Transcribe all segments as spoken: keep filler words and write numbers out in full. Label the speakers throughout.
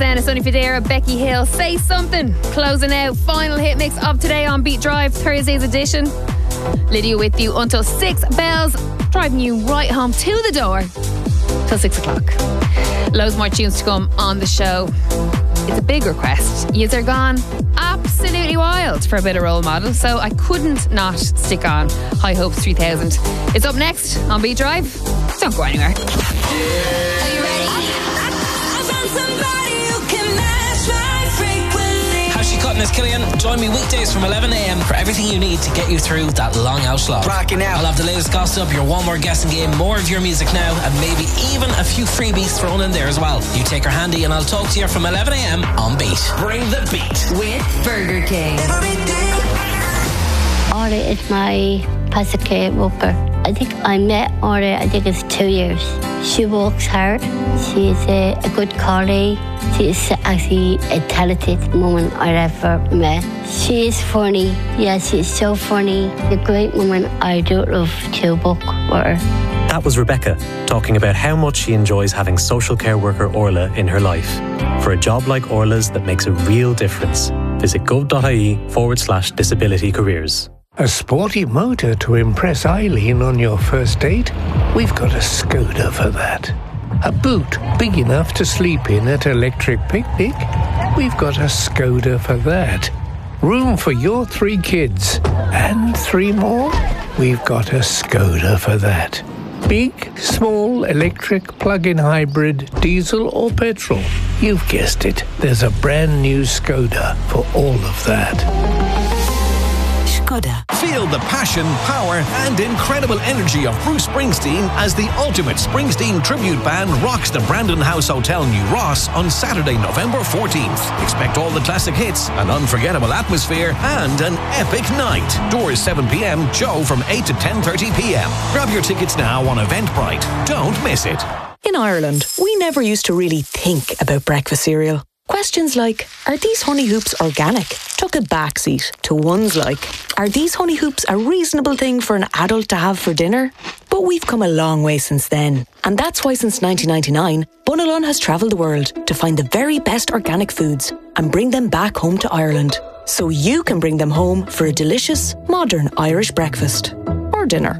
Speaker 1: Senna, Sonny Fodera, Becky Hill, Say Something. Closing out, final hit mix of today on Beat Drive, Thursday's edition. Lydia with you until six bells, driving you right home to the door till six o'clock. Loads more tunes to come on the show. It's a big request. Yous are gone absolutely wild for a bit of Role Model, so I couldn't not stick on High Hopes three thousand. It's up next on Beat Drive. Don't go anywhere.
Speaker 2: Are you ready? I found somebody who can match my frequency.
Speaker 3: How's she cutting this, Killian? Join me weekdays from eleven a.m. for everything you need to get you through that long out slot.
Speaker 4: Rocking out.
Speaker 3: I'll have the latest gossip, your one more guessing game, more of your music now, and maybe even a few freebies thrown in there as well. You take her handy and I'll talk to you from eleven a.m. on Beat. Bring the beat.
Speaker 2: With Burger King.
Speaker 5: Orla is my Pascal worker. I think I met Orla, I think it's two years. She works hard. She's a, a good colleague. She's actually a talented woman I ever met. She is funny. Yeah, she's so funny. A great woman. I do love to work with her.
Speaker 6: That was Rebecca talking about how much she enjoys having social care worker Orla in her life. For a job like Orla's that makes a real difference, visit gov.ie forward slash disability careers.
Speaker 7: A sporty motor to impress Eileen on your first date? We've got a Skoda for that. A boot big enough to sleep in at Electric Picnic? We've got a Skoda for that. Room for your three kids and three more? We've got a Skoda for that. Big, small, electric, plug-in hybrid, diesel or petrol? You've guessed it. There's a brand new Skoda for all of that.
Speaker 8: Feel the passion, power and incredible energy of Bruce Springsteen as the ultimate Springsteen tribute band rocks the Brandon House Hotel New Ross on Saturday, November fourteenth. Expect all the classic hits, an unforgettable atmosphere and an epic night. Doors seven p.m, show from eight to ten thirty p.m. Grab your tickets now on Eventbrite. Don't miss it.
Speaker 9: In Ireland, we never used to really think about breakfast cereal. Questions like, are these honey hoops organic? Took a backseat to ones like, are these honey hoops a reasonable thing for an adult to have for dinner? But we've come a long way since then. And that's why since nineteen ninety-nine, Bunalon has travelled the world to find the very best organic foods and bring them back home to Ireland. So you can bring them home for a delicious, modern Irish breakfast. Or dinner.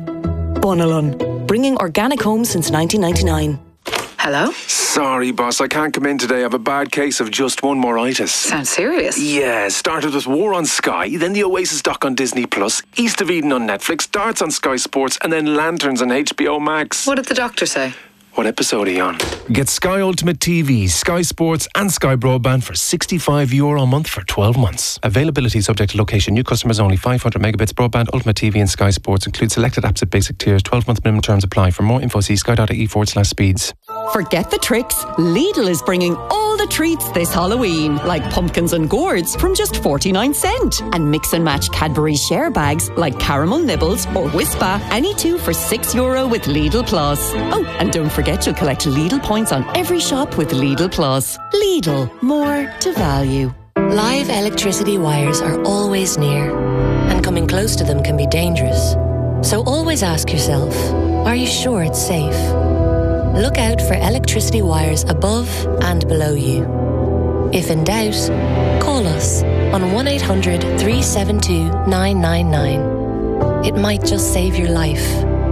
Speaker 9: Bunalon, bringing organic home since nineteen ninety-nine.
Speaker 10: Hello?
Speaker 11: Sorry, boss, I can't come in today. I have a bad case of just one moritis.
Speaker 10: Sounds serious.
Speaker 11: Yeah, started with War on Sky, then the Oasis doc on Disney Plus, East of Eden on Netflix, Darts on Sky Sports, and then Lanterns on H B O Max.
Speaker 10: What did the doctor say?
Speaker 11: What episode are you on? Get Sky Ultimate T V, Sky Sports and Sky Broadband for sixty-five euro a month for twelve months.
Speaker 12: Availability subject to location. New customers only. five hundred megabits broadband, Ultimate T V and Sky Sports. Include selected apps at basic tiers. twelve month minimum terms apply. For more info, see sky.ie forward slash speeds.
Speaker 13: Forget the tricks. Lidl is bringing all the treats this Halloween, like pumpkins and gourds from just forty-nine cent. And mix and match Cadbury share bags like caramel nibbles or Whispa, any two for six euro with Lidl Plus. Oh, and don't forget Forget you'll collect Lidl points on every shop with Lidl Plus. Lidl, more to value.
Speaker 14: Live electricity wires are always near, and coming close to them can be dangerous. So always ask yourself, are you sure it's safe? Look out for electricity wires above and below you. If in doubt, call us on one eight hundred, three seven two, nine nine nine. It might just save your life.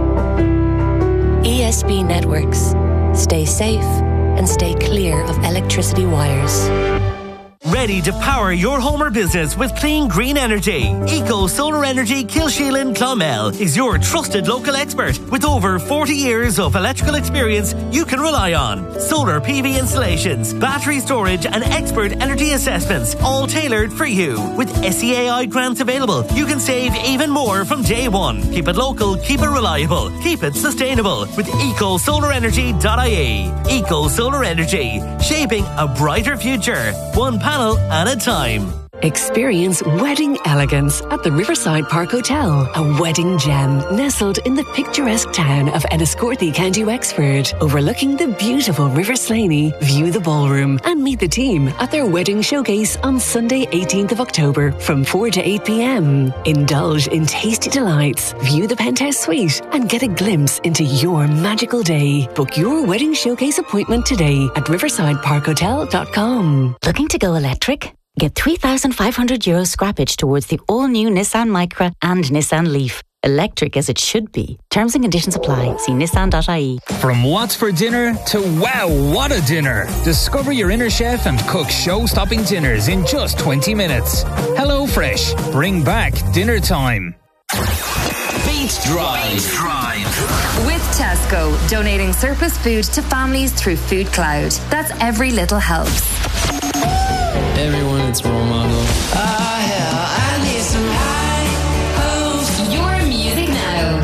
Speaker 14: E S B Networks. Stay safe and stay clear of electricity wires.
Speaker 15: Ready to power your home or business with clean green energy? Eco Solar Energy Kilsheelan Clonmel is your trusted local expert with over forty years of electrical experience you can rely on. Solar P V installations, battery storage and expert energy assessments, all tailored for you. With S E A I grants available, you can save even more from day one. Keep it local, keep it reliable, keep it sustainable with eco solar energy dot I E. Eco Solar Energy, shaping a brighter future. One panel at a time.
Speaker 4: Experience wedding elegance at the Riverside Park Hotel, a wedding gem nestled in the picturesque town of Enniscorthy, County Wexford. Overlooking the beautiful River Slaney, view the ballroom and meet the team at their wedding showcase on Sunday eighteenth of October from four to eight p.m. Indulge in tasty delights, view the penthouse suite and get a glimpse into your magical day. Book your wedding showcase appointment today at riverside park hotel dot com.
Speaker 16: Looking to go electric? Get three thousand five hundred euro scrappage towards the all-new Nissan Micra and Nissan Leaf. Electric as it should be. Terms and conditions apply. See nissan dot I E.
Speaker 17: From what's for dinner to wow, what a dinner. Discover your inner chef and cook show-stopping dinners in just twenty minutes. HelloFresh. Bring back dinner time.
Speaker 3: Beat Drive. Beat Drive.
Speaker 18: With Tesco, donating surplus food to families through Food Cloud. That's every little helps.
Speaker 19: Everyone, it's Romano. Ah.